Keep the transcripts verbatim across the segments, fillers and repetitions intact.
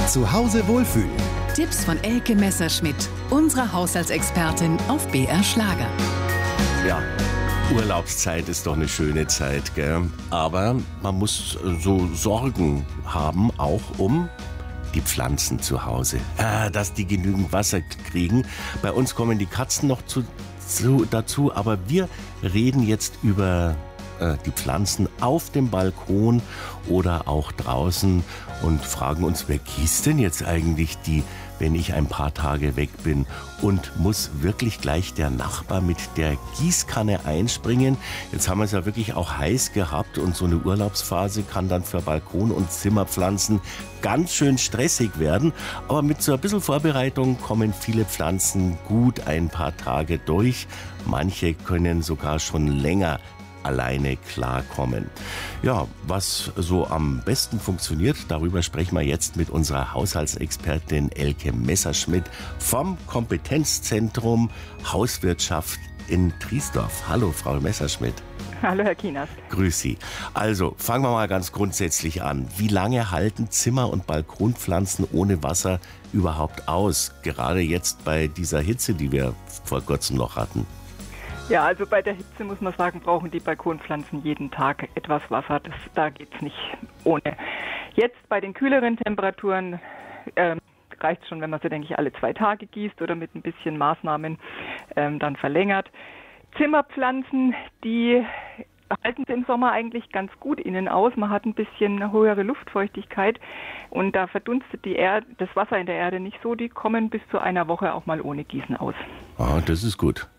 Zu Hause wohlfühlen. Tipps von Elke Messerschmidt, unserer Haushaltsexpertin auf B R Schlager. Ja, Urlaubszeit ist doch eine schöne Zeit, gell? Aber man muss so Sorgen haben, auch um die Pflanzen zu Hause. Ah, dass die genügend Wasser kriegen. Bei uns kommen die Katzen noch zu, zu, dazu, aber wir reden jetzt über äh, die Pflanzen auf dem Balkon oder auch draußen und fragen uns, wer gießt denn jetzt eigentlich die, wenn ich ein paar Tage weg bin, und muss wirklich gleich der Nachbar mit der Gießkanne einspringen? Jetzt haben wir es ja wirklich auch heiß gehabt und so eine Urlaubsphase kann dann für Balkon- und Zimmerpflanzen ganz schön stressig werden. Aber mit so ein bisschen Vorbereitung kommen viele Pflanzen gut ein paar Tage durch. Manche können sogar schon länger alleine klarkommen. Ja, was so am besten funktioniert, darüber sprechen wir jetzt mit unserer Haushaltsexpertin Elke Messerschmidt vom Kompetenzzentrum Hauswirtschaft in Triesdorf. Hallo, Frau Messerschmidt. Hallo, Herr Kienast. Grüß Sie. Also, fangen wir mal ganz grundsätzlich an. Wie lange halten Zimmer- und Balkonpflanzen ohne Wasser überhaupt aus? Gerade jetzt bei dieser Hitze, die wir vor kurzem noch hatten. Ja, also bei der Hitze muss man sagen, brauchen die Balkonpflanzen jeden Tag etwas Wasser. Das, da geht's nicht ohne. Jetzt bei den kühleren Temperaturen ähm, reicht es schon, wenn man sie, denke ich, alle zwei Tage gießt oder mit ein bisschen Maßnahmen ähm, dann verlängert. Zimmerpflanzen, die halten sie im Sommer eigentlich ganz gut innen aus. Man hat ein bisschen höhere Luftfeuchtigkeit und da verdunstet die Erde, das Wasser in der Erde nicht so. Die kommen bis zu einer Woche auch mal ohne Gießen aus. Ah, das ist gut.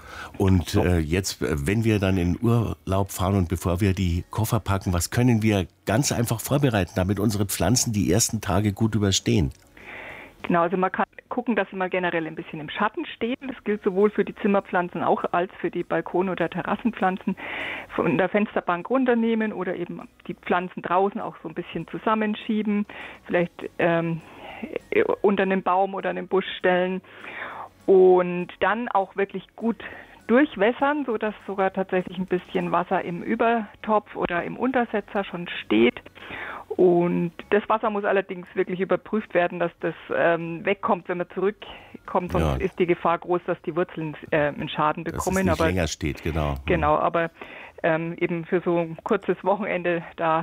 Und äh, jetzt, wenn wir dann in Urlaub fahren und bevor wir die Koffer packen, was können wir ganz einfach vorbereiten, damit unsere Pflanzen die ersten Tage gut überstehen? Genau, also man kann gucken, dass sie mal generell ein bisschen im Schatten stehen. Das gilt sowohl für die Zimmerpflanzen auch als für die Balkon- oder Terrassenpflanzen. Von der Fensterbank runternehmen oder eben die Pflanzen draußen auch so ein bisschen zusammenschieben. Vielleicht ähm, unter einem Baum oder einem Busch stellen. Und dann auch wirklich gut durchwässern, sodass sogar tatsächlich ein bisschen Wasser im Übertopf oder im Untersetzer schon steht. Und das Wasser muss allerdings wirklich überprüft werden, dass das ähm, wegkommt, wenn man zurückkommt. Sonst ja. ist die Gefahr groß, dass die Wurzeln äh, einen Schaden bekommen. Dass es nicht aber, länger steht, genau. Genau, aber ähm, eben für so ein kurzes Wochenende, da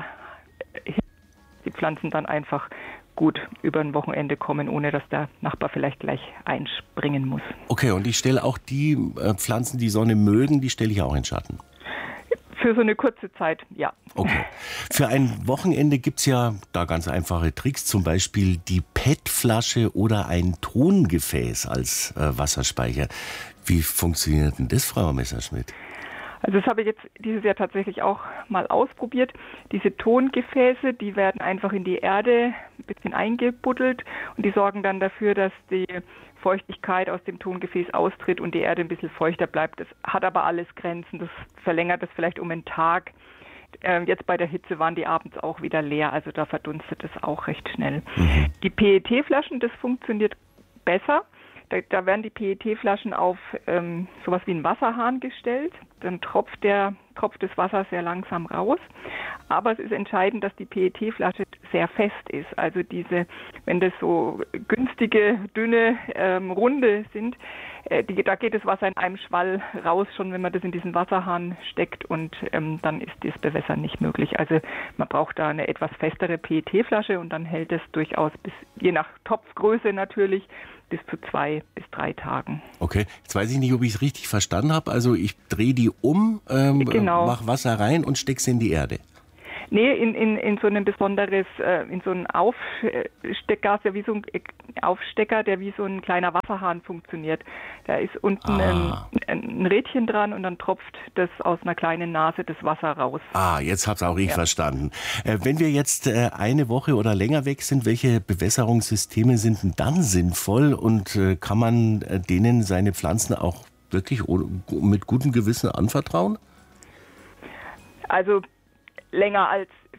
die Pflanzen dann einfach gut über ein Wochenende kommen, ohne dass der Nachbar vielleicht gleich einspringen muss. Okay, und ich stelle auch die äh, Pflanzen, die Sonne mögen, die stelle ich auch in Schatten? Für so eine kurze Zeit, ja. Okay. Für ein Wochenende gibt es ja da ganz einfache Tricks, zum Beispiel die P E T-Flasche oder ein Tongefäß als äh, Wasserspeicher. Wie funktioniert denn das, Frau Messerschmidt? Also das habe ich jetzt dieses Jahr tatsächlich auch mal ausprobiert. Diese Tongefäße, die werden einfach in die Erde ein bisschen eingebuddelt und die sorgen dann dafür, dass die Feuchtigkeit aus dem Tongefäß austritt und die Erde ein bisschen feuchter bleibt. Das hat aber alles Grenzen. Das verlängert das vielleicht um einen Tag. Ähm, jetzt bei der Hitze waren die abends auch wieder leer, also da verdunstet es auch recht schnell. Mhm. Die P E T-Flaschen, das funktioniert besser. Da, da werden die P E T-Flaschen auf ähm, sowas wie einen Wasserhahn gestellt. Dann tropft, der, tropft das Wasser sehr langsam raus. Aber es ist entscheidend, dass die P E T-Flasche sehr fest ist. Also diese, wenn das so günstige, dünne, ähm, runde sind, äh, die, da geht das Wasser in einem Schwall raus, schon wenn man das in diesen Wasserhahn steckt und ähm, dann ist das Bewässern nicht möglich. Also man braucht da eine etwas festere P E T-Flasche und dann hält es durchaus bis, je nach Topfgröße natürlich, bis zu zwei bis drei Tagen. Okay, jetzt weiß ich nicht, ob ich es richtig verstanden habe. Also ich drehe die um, ähm, genau. mache Wasser rein und stecke sie in die Erde. Nee, in, in, in so ein besonderes, äh, in so einen Aufstecker, ja wie so ein Aufstecker, der wie so ein kleiner Wasserhahn funktioniert. Da ist unten ah. ein, ein Rädchen dran und dann tropft das aus einer kleinen Nase das Wasser raus. Ah, jetzt hab's auch ich ja. verstanden. Äh, wenn wir jetzt äh, eine Woche oder länger weg sind, welche Bewässerungssysteme sind denn dann sinnvoll und äh, kann man äh, denen seine Pflanzen auch wirklich mit gutem Gewissen anvertrauen? Also länger als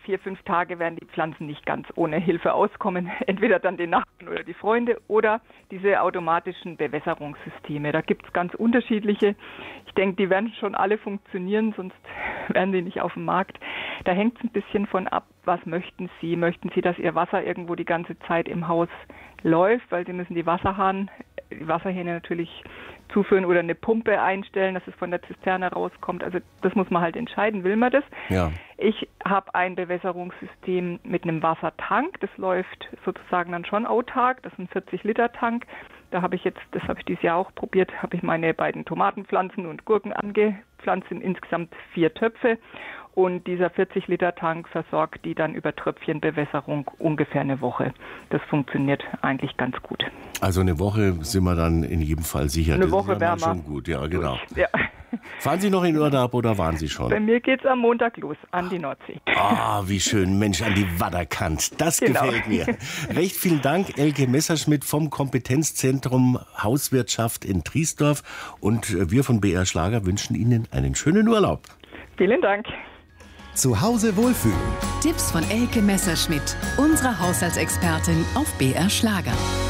vier, fünf Tage werden die Pflanzen nicht ganz ohne Hilfe auskommen. Entweder dann die Nachbarn oder die Freunde oder diese automatischen Bewässerungssysteme. Da gibt es ganz unterschiedliche. Ich denke, die werden schon alle funktionieren, sonst wären die nicht auf dem Markt. Da hängt es ein bisschen von ab, was möchten Sie? Möchten Sie, dass Ihr Wasser irgendwo die ganze Zeit im Haus läuft, weil Sie müssen die Wasserhahn, die Wasserhähne natürlich zuführen oder eine Pumpe einstellen, dass es von der Zisterne rauskommt. Also das muss man halt entscheiden, will man das? Ja. Ich habe ein Bewässerungssystem mit einem Wassertank. Das läuft sozusagen dann schon autark. Das ist ein vierzig Liter Tank. Da habe ich jetzt, das habe ich dieses Jahr auch probiert, habe ich meine beiden Tomatenpflanzen und Gurken angepflanzt in insgesamt vier Töpfe. Und dieser vierzig Liter Tank versorgt die dann über Tröpfchenbewässerung ungefähr eine Woche. Das funktioniert eigentlich ganz gut. Also eine Woche sind wir dann in jedem Fall sicher. Eine das Woche ist ja wärmer. schon gut, ja genau. Ja. Fahren Sie noch in Urlaub oder waren Sie schon? Bei mir geht es am Montag los, an die Nordsee. Ah, wie schön, Mensch, an die Wadderkant. Das Genau. gefällt mir. Recht vielen Dank, Elke Messerschmidt vom Kompetenzzentrum Hauswirtschaft in Triesdorf. Und wir von B R Schlager wünschen Ihnen einen schönen Urlaub. Vielen Dank. Zu Hause wohlfühlen. Tipps von Elke Messerschmidt, unserer Haushaltsexpertin auf B R Schlager.